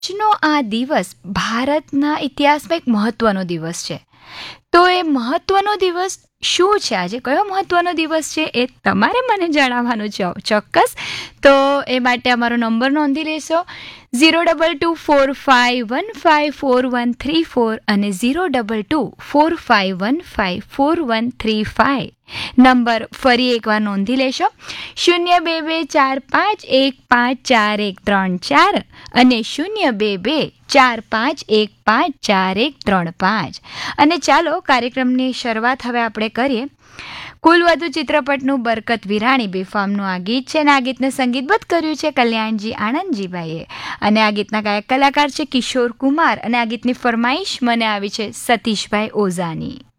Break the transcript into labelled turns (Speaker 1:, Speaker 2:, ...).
Speaker 1: આજનો આ દિવસ ભારતના ઇતિહાસમાં એક મહત્વનો દિવસ છે. તો એ મહત્વનો દિવસ શું છે? આજે કયો મહત્વનો દિવસ છે એ તમારે મને જણાવવાનું છે ચોક્કસ. તો એ માટે અમારો નંબર નોંધી લેશો 02245154134 અને 02245154135. નંબર ફરી એકવાર નોંધી લેશો 02245154134 અને 02245154135. અને ચાલો કાર્યક્રમની શરૂઆત હવે આપણે કરીએ. કુલવધુ ચિત્રપટનું બરકત વિરાણી બેફામનું આ ગીત છે અને આ ગીતને સંગીતબદ્ધ કર્યું છે કલ્યાણજી આનંદજીભાઈએ. અને આ ગીતના ગાયક કલાકાર છે કિશોર કુમાર અને આ ગીતની ફરમાઈશ મને આવી છે સતીશભાઈ ઓઝાની.